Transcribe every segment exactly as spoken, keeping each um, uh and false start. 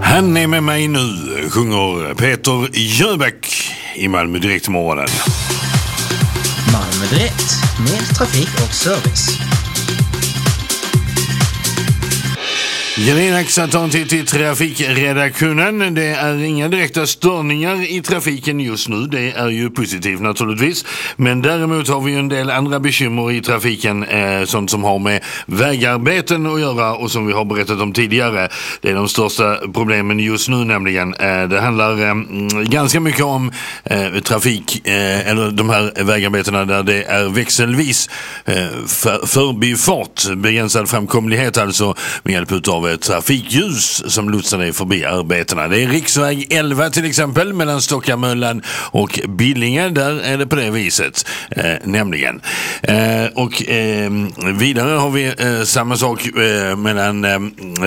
Han är med mig nu, sjunger Peter Jöback i Malmö Direkt i morgonen. Malmö Direkt, mer trafik och service. Jelena tar en titt i trafikredaktionen. Det är inga direkta störningar i trafiken just nu. Det är ju positivt naturligtvis. Men däremot har vi ju en del andra bekymmer i trafiken. Eh, sånt som har med vägarbeten att göra och som vi har berättat om tidigare. Det är de största problemen just nu nämligen. Eh, det handlar eh, ganska mycket om eh, trafik, eh, eller de här vägarbetena där det är växelvis eh, för, förbifart, begränsad framkomlighet alltså med hjälp av trafikljus som lotsar dig förbi arbetena. Det är riksväg elva till exempel mellan Stockamöllan och Billinge. Där är det på det viset eh, nämligen. Eh, och eh, vidare har vi eh, samma sak eh, mellan eh,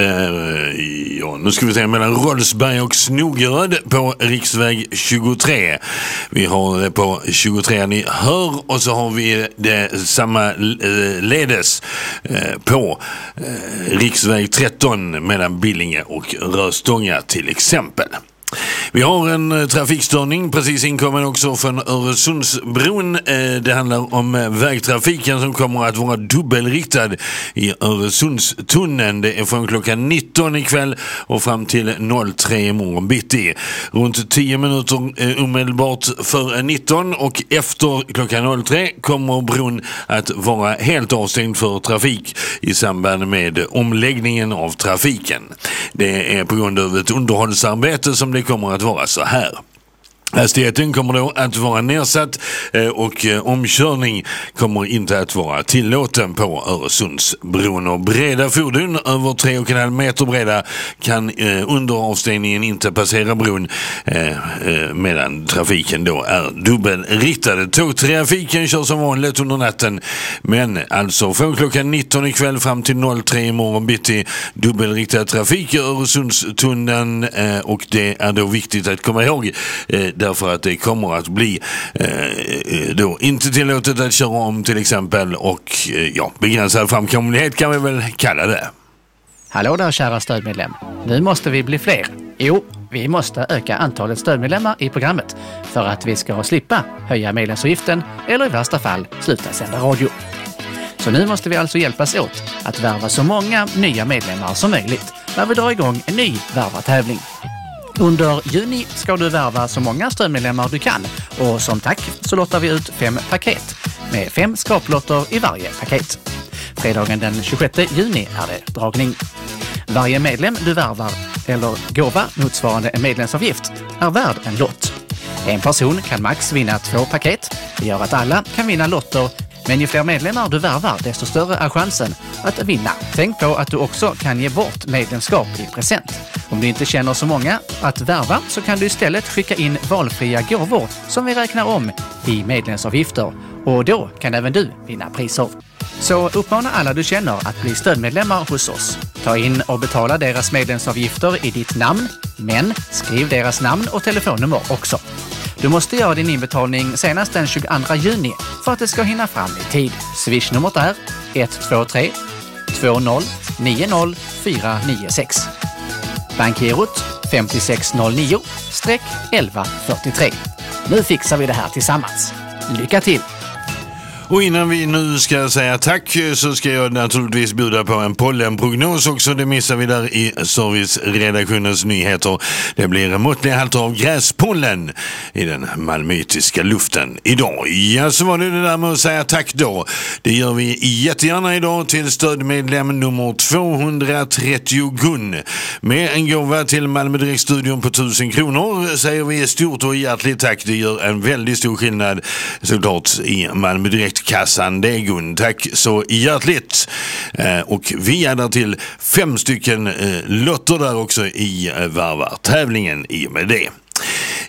ja, nu ska vi säga mellan Rollsberg och Snogeröd på riksväg tjugotre. Vi har det på tjugotre ni hör, och så har vi det samma eh, ledes eh, på eh, riksväg tretton mellan Billinge och Röstånga till exempel. Vi har en trafikstörning precis inkommen också från Öresundsbron. Det handlar om vägtrafiken som kommer att vara dubbelriktad i Öresundstunneln. Det är från klockan nitton ikväll och fram till tre imorgon bitti. Runt tio minuter omedelbart för nitton och efter klockan tre kommer bron att vara helt avstängd för trafik i samband med omläggningen av trafiken. Det är på grund av ett underhållsarbete som det kommer att vara så här. Hastigheten kommer då att vara nedsatt och omkörning kommer inte att vara tillåten på Öresundsbron. Och breda fordon över tre och en halv meter breda kan under avstängningen inte passera bron medan trafiken då är dubbelriktad. Tågtrafiken kör som vanligt under natten, men alltså från klockan nitton ikväll fram till tre imorgon bitti dubbelriktad trafik i Öresundstunneln, och det är då viktigt att komma ihåg därför att det kommer att bli eh, då inte tillåtet att köra om till exempel, och eh, ja, begränsad framkomlighet kan vi väl kalla det. Hallå där kära stödmedlem. Nu måste vi bli fler. Jo, vi måste öka antalet stödmedlemmar i programmet för att vi ska slippa höja medlemsavgiften eller i värsta fall sluta sända radio. Så nu måste vi alltså hjälpas åt att värva så många nya medlemmar som möjligt när vi drar igång en ny värvartävling. Under juni ska du värva så många stödmedlemmar du kan, och som tack så lottar vi ut fem paket med fem skraplotter i varje paket. Fredagen den tjugosjätte juni är det dragning. Varje medlem du värvar eller gåva motsvarande en medlemsavgift är värd en lott. En person kan max vinna två paket. Det gör att alla kan vinna lotter, men ju fler medlemmar du värvar desto större är chansen att vinna. Tänk på att du också kan ge bort medlemskap i present. Om du inte känner så många att värva så kan du istället skicka in valfria gåvor som vi räknar om i medlemsavgifter, och då kan även du vinna priser. Så uppmana alla du känner att bli stödmedlemmar hos oss. Ta in och betala deras medlemsavgifter i ditt namn, men skriv deras namn och telefonnummer också. Du måste göra din inbetalning senast den tjugoandra juni för att det ska hinna fram i tid. Swishnumret är ett två tre två noll nio noll fyra nio sex. Bankgirot fem sex noll nio elva fyrtiotre. Nu fixar vi det här tillsammans. Lycka till! Och innan vi nu ska säga tack så ska jag naturligtvis bjuda på en pollenprognos också. Det missar vi där i serviceredaktionens nyheter. Det blir måttliga halter av gräspollen i den malmöitiska luften idag. Ja, så var det det där med att säga tack då. Det gör vi jättegärna idag till stödmedlem nummer tvåhundratrettio Gun. Med en gåva till Malmö Direkt-studion på tusen kronor säger vi stort och hjärtligt tack. Det gör en väldigt stor skillnad såklart i Malmö Direkt kassan. Det är Gun. Tack så hjärtligt. Eh, och vi är där till fem stycken eh, lotter där också i eh, varvartävlingen i och med det.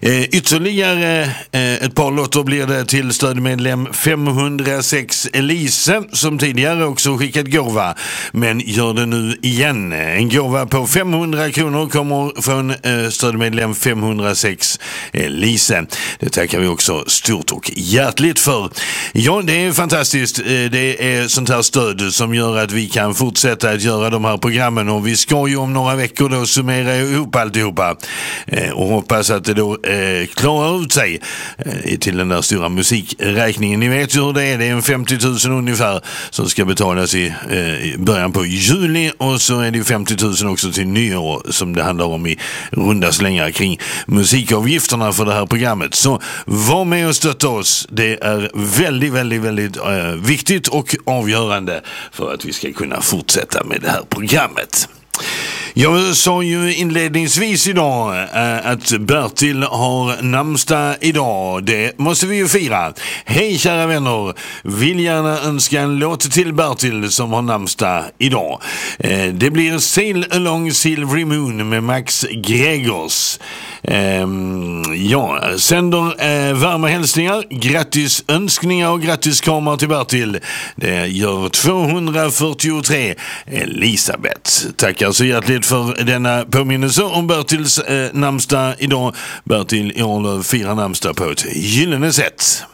Eh, ytterligare eh, ett par lotter blir det till stödmedlem femhundrasex Elise, som tidigare också skickat gåva, men gör det nu igen. En gåva på femhundra kronor kommer från eh, stödmedlem femhundrasex Elise. Det tackar vi också stort och hjärtligt för. Ja, det är fantastiskt. Eh, det är sånt här stöd som gör att vi kan fortsätta att göra de här programmen, och vi ska ju om några veckor då summera ihop alltihopa eh, och hoppas att det då eh, klarar ut sig eh, till den där stora musikräkningen. Ni vet ju hur det är, det är en femtio tusen ungefär som ska betalas i, eh, i början på juli, och så är det femtio tusen också till nyår som det handlar om i runda slängar kring musikavgifterna för det här programmet. Så var med och stötta oss. Det är väldigt, väldigt, väldigt eh, viktigt och avgörande för att vi ska kunna fortsätta med det här programmet. Jag sa ju inledningsvis idag äh, att Bertil har namnsdag idag. Det måste vi ju fira. Hej kära vänner, vill gärna önska en låt till Bertil som har namnsdag idag. Eh, det blir Sail Along Silvery Moon med Max Gregors. Eh, ja, sänder eh, varma hälsningar, grattis önskningar och grattis kramar till Bertil. Det gör tvåhundrafyrtiotre Elisabeth. Tackar så hjärtligt för denna påminnelse om Bertils eh, namnsdag idag. Bertil Jarlöf firar namnsdag på ett gyllene sätt.